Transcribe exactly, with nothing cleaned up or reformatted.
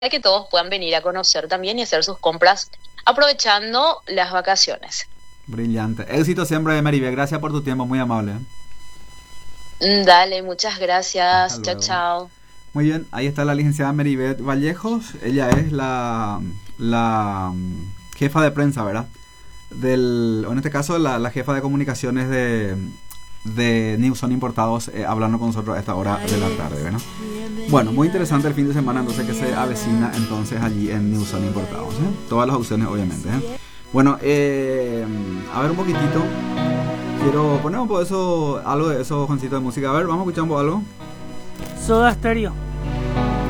que todos puedan venir a conocer también y hacer sus compras aprovechando las vacaciones. Brillante. Éxito siempre, Maribel. Gracias por tu tiempo, muy amable. Mm, Dale, muchas Hasta gracias. Chao, luego. chao. Muy bien, ahí está la licenciada Meribeth Vallejos. Ella es la, la mm, jefa de prensa, ¿verdad? Del, o en este caso, la, la jefa de comunicaciones de, de Newson Importados, eh, hablando con nosotros a esta hora de la tarde, ¿verdad? Bueno, muy interesante el fin de semana entonces que se avecina entonces allí en Newson Importados, ¿eh? Todas las opciones, obviamente, ¿eh? Bueno, eh, a ver un poquitito. Quiero poner un poco de eso, algo de eso, Juancito, de música. A ver, vamos a escuchar un poco algo. Soda Stereo.